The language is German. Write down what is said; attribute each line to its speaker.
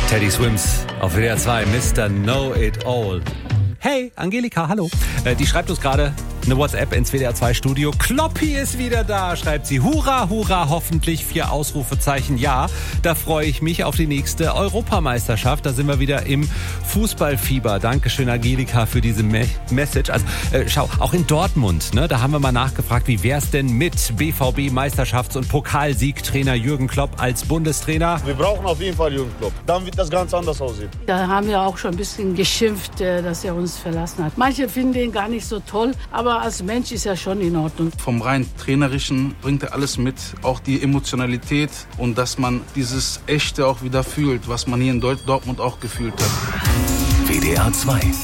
Speaker 1: Teddy Swims auf WDR 2, Mr. Know It All. Hey, Angelika, hallo. Die schreibt uns gerade eine WhatsApp ins WDR 2 Studio. Kloppi ist wieder da, schreibt sie. Hurra, hurra, hoffentlich 4 Ausrufezeichen. Ja, da freue ich mich auf die nächste Europameisterschaft. Da sind wir wieder im Fußballfieber. Dankeschön, Angelika, für diese Message. Also schau, auch in Dortmund, ne, da haben wir mal nachgefragt, wie wär's denn mit BVB-Meisterschafts- und Pokalsiegtrainer Jürgen Klopp als Bundestrainer?
Speaker 2: Wir brauchen auf jeden Fall Jürgen Klopp. Dann wird das ganz anders aussehen.
Speaker 3: Da haben wir auch schon ein bisschen geschimpft, dass er uns verlassen hat. Manche finden ihn gar nicht so toll, aber als Mensch ist er schon in Ordnung.
Speaker 4: Vom rein Trainerischen bringt er alles mit, auch die Emotionalität und dass man dieses Echte auch wieder fühlt, was man hier in Dortmund auch gefühlt hat.
Speaker 5: WDR 2